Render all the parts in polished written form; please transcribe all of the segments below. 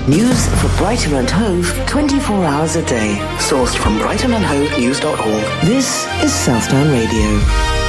News for Brighton and Hove 24 hours a day. Sourced from brightonandhovenews.org. This is Southdown Radio.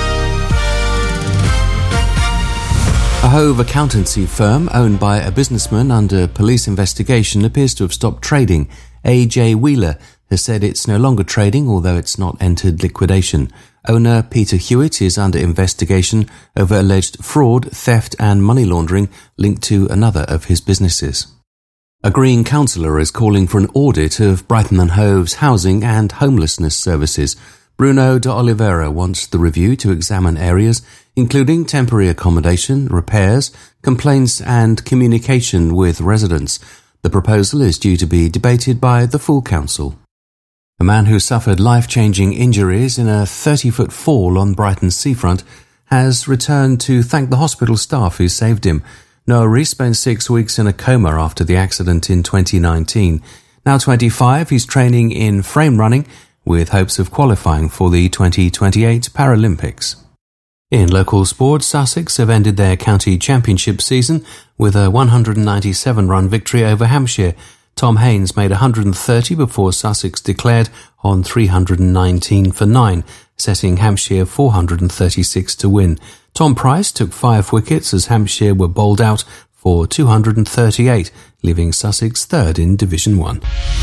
A Hove accountancy firm owned by a businessman under police investigation appears to have stopped trading. A.J. Wheeler has said it's no longer trading, although it's not entered liquidation. Owner Peter Hewitt is under investigation over alleged fraud, theft and money laundering linked to another of his businesses. A Green councillor is calling for an audit of Brighton and Hove's housing and homelessness services. Bruno de Oliveira wants the review to examine areas including temporary accommodation, repairs, complaints and communication with residents. The proposal is due to be debated by the full council. A man who suffered life-changing injuries in a 30-foot fall on Brighton's seafront has returned to thank the hospital staff who saved him. Noah Rees spent 6 weeks in a coma after the accident in 2019. Now 25, he's training in frame running with hopes of qualifying for the 2028 Paralympics. In local sports, Sussex have ended their county championship season with a 197-run victory over Hampshire. Tom Haynes made 130 before Sussex declared on 319 for 9, setting Hampshire 436 to win. Tom Price took 5 wickets as Hampshire were bowled out for 238, leaving Sussex third in Division 1.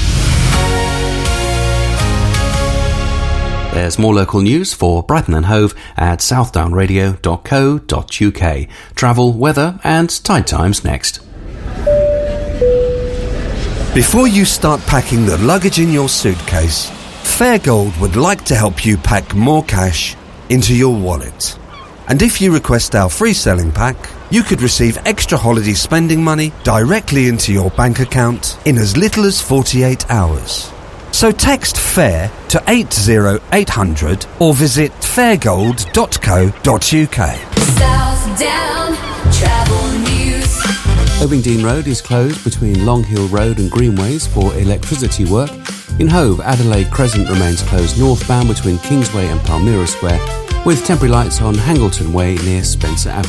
There's more local news for Brighton and Hove at southdownradio.co.uk. Travel, weather and tide times next. Before you start packing the luggage in your suitcase, Fairgold would like to help you pack more cash into your wallet. And if you request our free selling pack, you could receive extra holiday spending money directly into your bank account in as little as 48 hours. So text FAIR to 80800 or visit fairgold.co.uk. Southdown Travel News. Ovingdean Road is closed between Long Hill Road and Greenways for electricity work. In Hove, Adelaide Crescent remains closed northbound between Kingsway and Palmyra Square, with temporary lights on Hangleton Way near Spencer Avenue.